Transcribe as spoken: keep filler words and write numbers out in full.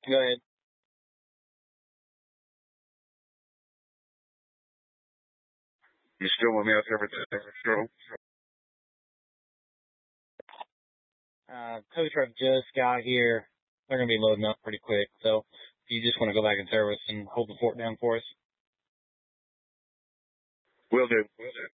Go ahead. You still want me out there with the control? Uh, tow truck just got here. They're going to be loading up pretty quick. So if you just want to go back in service and hold the fort down for us. Will do. Will do.